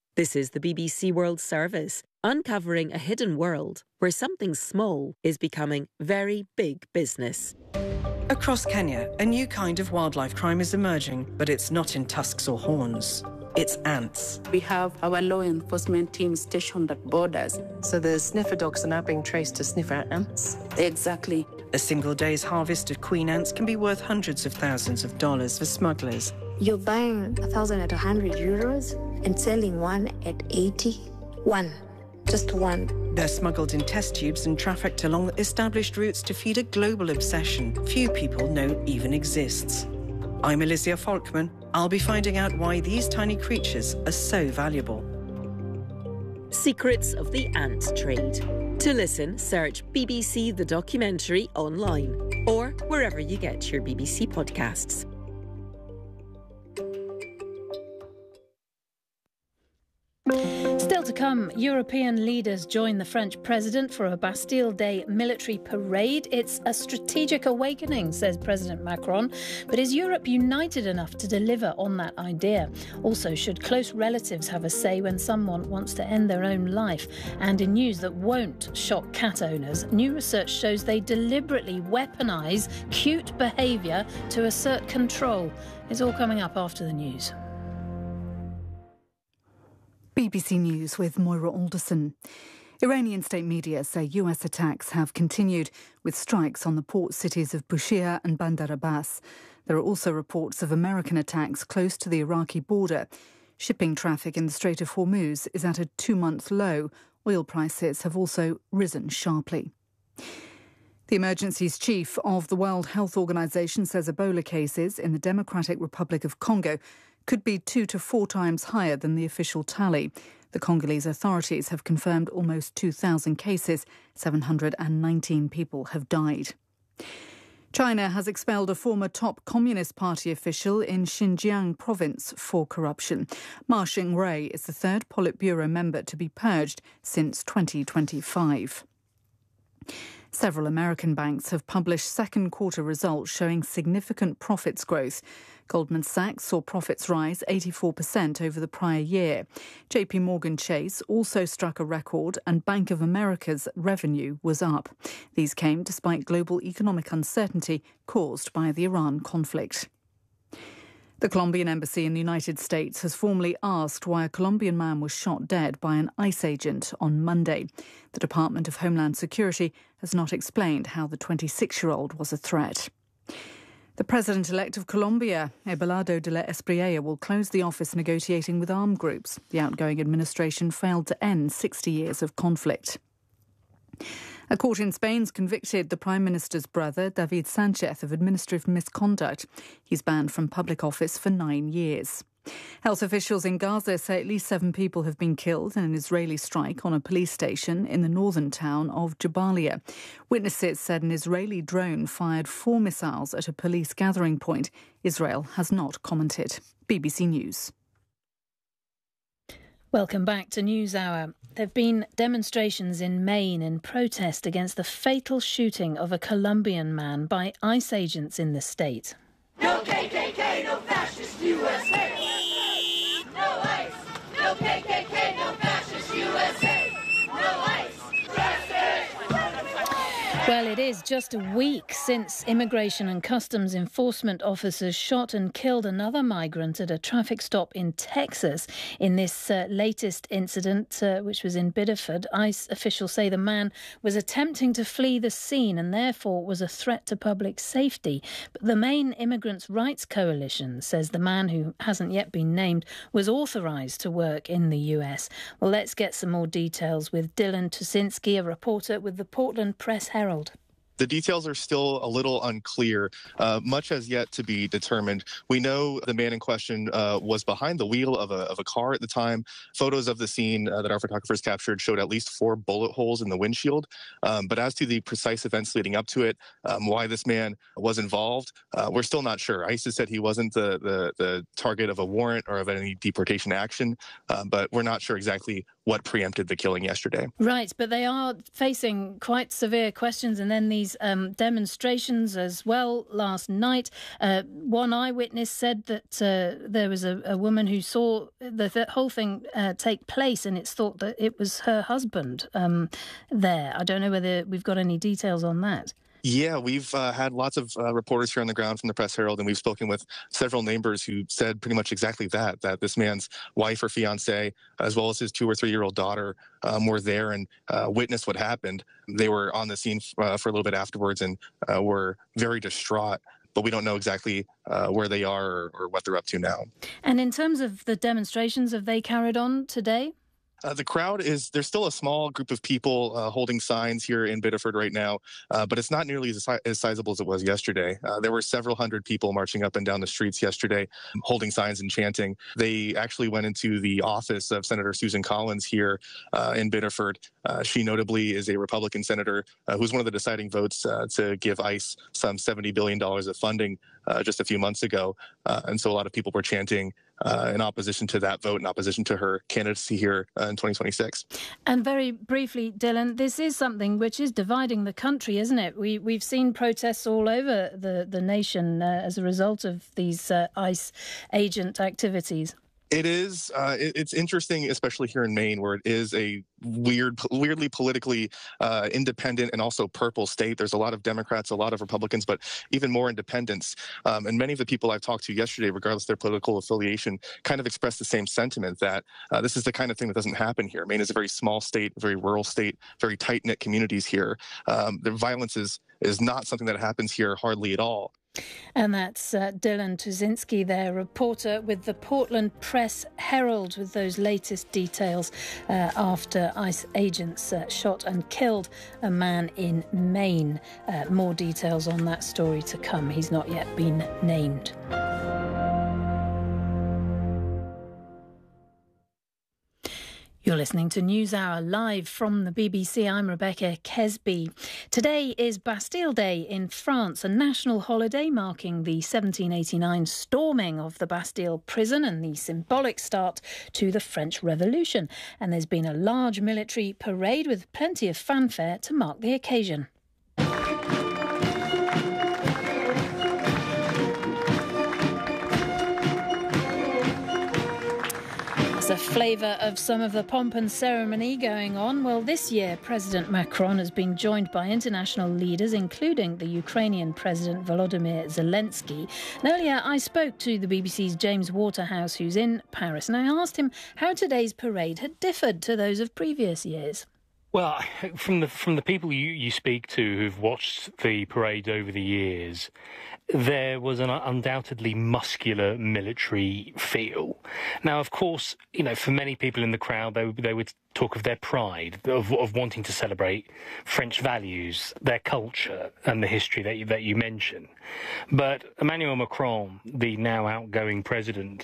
This is the BBC World Service, uncovering a hidden world where something small is becoming very big business. Across Kenya, a new kind of wildlife crime is emerging, but it's not in tusks or horns. It's ants. We have our law enforcement team stationed at borders. So the sniffer dogs are now being traced to sniffer ants? Exactly. A single day's harvest of queen ants can be worth hundreds of thousands of dollars for smugglers. You're buying 1,000 at 100 euros and selling one at 80. One. Just one. They're smuggled in test tubes and trafficked along established routes to feed a global obsession few people know even exists. I'm Alicia Folkman. I'll be finding out why these tiny creatures are so valuable. Secrets of the Ant Trade. To listen, search BBC The Documentary online or wherever you get your BBC podcasts. Still to come, European leaders join the French president for a Bastille Day military parade. It's a strategic awakening, says President Macron. But is Europe united enough to deliver on that idea? Also, should close relatives have a say when someone wants to end their own life? And in news that won't shock cat owners, new research shows they deliberately weaponise cute behaviour to assert control. It's all coming up after the news. BBC News with Moira Alderson. Iranian state media say US attacks have continued with strikes on the port cities of Bushehr and Bandar Abbas. There are also reports of American attacks close to the Iraqi border. Shipping traffic in the Strait of Hormuz is at a 2-month low. Oil prices have also risen sharply. The emergency's chief of the World Health Organization says Ebola cases in the Democratic Republic of Congo could be 2 to 4 times higher than the official tally. The Congolese authorities have confirmed almost 2,000 cases. 719 people have died. China has expelled a former top Communist Party official in Xinjiang province for corruption. Ma Xingrui is the third Politburo member to be purged since 2025. Several American banks have published second quarter results showing significant profits growth. Goldman Sachs saw profits rise 84% over the prior year. JP Morgan Chase also struck a record and Bank of America's revenue was up. These came despite global economic uncertainty caused by the Iran conflict. The Colombian embassy in the United States has formally asked why a Colombian man was shot dead by an ICE agent on Monday. The Department of Homeland Security has not explained how the 26-year-old was a threat. The president-elect of Colombia, Abelardo de la Espriella, will close the office negotiating with armed groups. The outgoing administration failed to end 60 years of conflict. A court in Spain's convicted the Prime Minister's brother, David Sanchez, of administrative misconduct. He's banned from public office for 9 years. Health officials in Gaza say at least 7 people have been killed in an Israeli strike on a police station in the northern town of Jabalia. Witnesses said an Israeli drone fired 4 missiles at a police gathering point. Israel has not commented. BBC News. Welcome back to NewsHour. There have been demonstrations in Maine in protest against the fatal shooting of a Colombian man by ICE agents in the state. No KKK, no fascist USA. No ICE, no KKK, no fascist USA. No ICE, Well, it is just a week since immigration and customs enforcement officers shot and killed another migrant at a traffic stop in Texas. In this latest incident, which was in Biddeford, ICE officials say the man was attempting to flee the scene and therefore was a threat to public safety. But the Maine Immigrants' Rights Coalition says the man, who hasn't yet been named, was authorised to work in the US. Well, let's get some more details with Dylan Tusinski, a reporter with the Portland Press-Herald. The details are still a little unclear. Much has yet to be determined. We know the man in question was behind the wheel of a car at the time. Photos of the scene that our photographers captured showed at least 4 bullet holes in the windshield. But as to the precise events leading up to it, why this man was involved, we're still not sure. ICE has said he wasn't the target of a warrant or of any deportation action, but we're not sure exactly what preempted the killing yesterday. Right, but they are facing quite severe questions, and then these demonstrations as well last night. One eyewitness said that there was a woman who saw the whole thing take place, and it's thought that it was her husband there. I don't know whether we've got any details on that. Yeah, we've had lots of reporters here on the ground from the Press Herald, and we've spoken with several neighbors who said pretty much exactly that this man's wife or fiancé, as well as his 2 or 3-year-old daughter, were there and witnessed what happened. They were on the scene for a little bit afterwards and were very distraught, but we don't know exactly where they are or what they're up to now. And in terms of the demonstrations, have they carried on today? The crowd there's still a small group of people holding signs here in Biddeford right now, but it's not nearly as sizable as it was yesterday. There were several hundred people marching up and down the streets yesterday, holding signs and chanting. They actually went into the office of Senator Susan Collins here in Biddeford. She notably is a Republican senator who's one of the deciding votes to give ICE some $70 billion of funding just a few months ago. And so a lot of people were chanting in opposition to that vote, in opposition to her candidacy here in 2026. And very briefly, Dylan, this is something which is dividing the country, isn't it? We've seen protests all over the nation as a result of these ICE agent activities. It is. It's interesting, especially here in Maine, where it is a weirdly politically independent and also purple state. There's a lot of Democrats, a lot of Republicans, but even more independents. And many of the people I've talked to yesterday, regardless of their political affiliation, kind of expressed the same sentiment that this is the kind of thing that doesn't happen here. Maine is a very small state, very rural state, very tight-knit communities here. The violence is not something that happens here hardly at all. And that's Dylan Tuzinski there, reporter with the Portland Press Herald, with those latest details after ICE agents shot and killed a man in Maine. More details on that story to come. He's not yet been named. You're listening to NewsHour live from the BBC. I'm Rebecca Kesby. Today is Bastille Day in France, a national holiday marking the 1789 storming of the Bastille prison and the symbolic start to the French Revolution. And there's been a large military parade with plenty of fanfare to mark the occasion. A flavour of some of the pomp and ceremony going on. Well, this year, President Macron has been joined by international leaders, including the Ukrainian President Volodymyr Zelensky. And earlier, I spoke to the BBC's James Waterhouse, who's in Paris, and I asked him how today's parade had differed to those of previous years. Well, from the people you speak to who've watched the parade over the years, there was an undoubtedly muscular military feel. Now, of course, for many people in the crowd, they would talk of their pride, of wanting to celebrate French values, their culture, and the history that you mention. But Emmanuel Macron, the now outgoing president,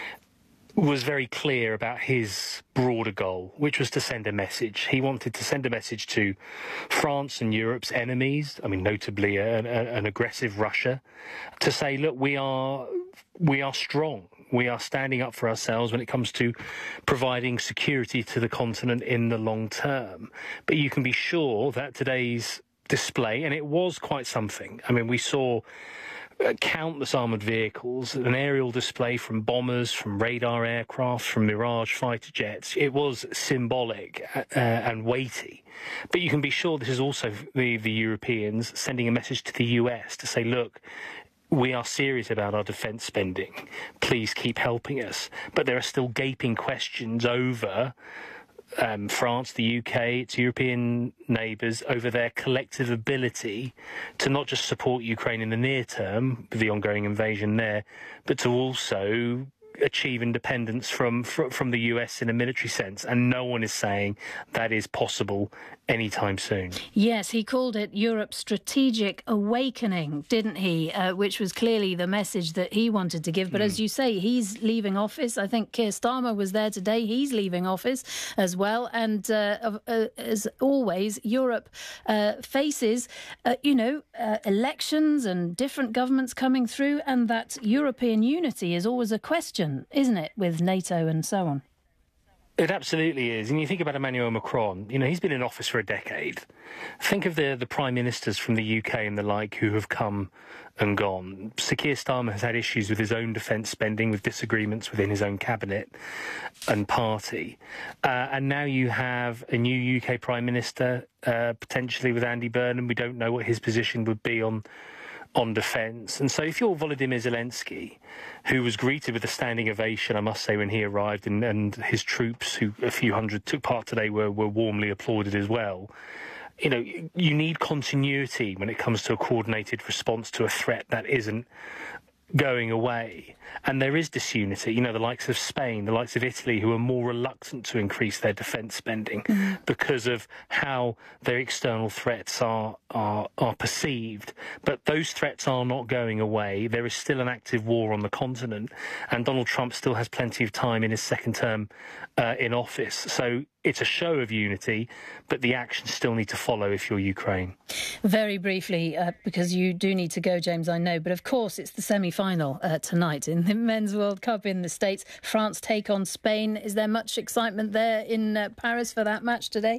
was very clear about his broader goal, which was to send a message. He wanted to send a message to France and Europe's enemies, notably an aggressive Russia, to say, look, we are strong. We are standing up for ourselves when it comes to providing security to the continent in the long term. But you can be sure that today's display, and it was quite something. We saw countless armoured vehicles, an aerial display from bombers, from radar aircraft, from Mirage fighter jets. It was symbolic and weighty. But you can be sure this is also the Europeans sending a message to the US to say, look, we are serious about our defence spending. Please keep helping us. But there are still gaping questions over France, the UK, its European neighbours, over their collective ability to not just support Ukraine in the near term with the ongoing invasion there, but to also achieve independence from the US in a military sense. And no one is saying that is possible anytime soon. Yes, he called it Europe's strategic awakening, didn't he? Which was clearly the message that he wanted to give. But as you say, he's leaving office. I think Keir Starmer was there today. He's leaving office as well. And as always, Europe faces, elections and different governments coming through. And that European unity is always a question, isn't it, with NATO and so on? It absolutely is. And you think about Emmanuel Macron, he's been in office for a decade. Think of the prime ministers from the UK and the like who have come and gone. Sir Keir Starmer has had issues with his own defence spending, with disagreements within his own cabinet and party. And now you have a new UK prime minister, potentially with Andy Burnham. We don't know what his position would be on defence. And so if you're Volodymyr Zelensky, who was greeted with a standing ovation, I must say, when he arrived, and his troops, who a few hundred took part today, were warmly applauded as well, you need continuity when it comes to a coordinated response to a threat that isn't going away. And there is disunity. The likes of Spain, the likes of Italy, who are more reluctant to increase their defence spending because of how their external threats are perceived. But those threats are not going away. There is still an active war on the continent, and Donald Trump still has plenty of time in his second term in office. So it's a show of unity, but the actions still need to follow if you're Ukraine. Very briefly, because you do need to go, James, I know, but of course it's the semi-final tonight in the Men's World Cup in the States. France take on Spain. Is there much excitement there in Paris for that match today?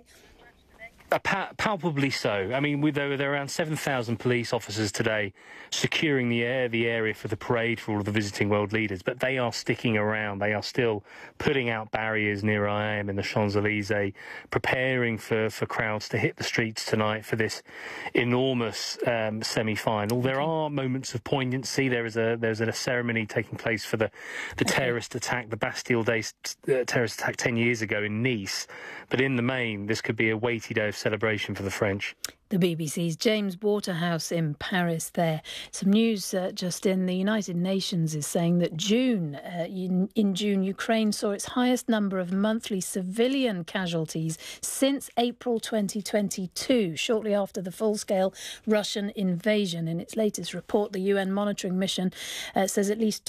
Palpably so. I mean, there were around 7,000 police officers today securing the area for the parade for all of the visiting world leaders, but they are sticking around. They are still putting out barriers near I am in the Champs-Élysées, preparing for crowds to hit the streets tonight for this enormous semi-final. There are moments of poignancy. There's a ceremony taking place for the terrorist attack, the Bastille Day terrorist attack 10 years ago in Nice. But in the main, this could be a weighty day of celebration for the French. The BBC's James Waterhouse in Paris there. Some news just in. The United Nations is saying that in June, Ukraine saw its highest number of monthly civilian casualties since April 2022, shortly after the full-scale Russian invasion. In its latest report, the UN monitoring mission says at least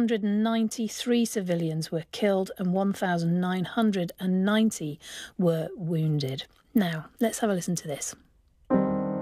293 civilians were killed and 1,990 were wounded. Now, let's have a listen to this.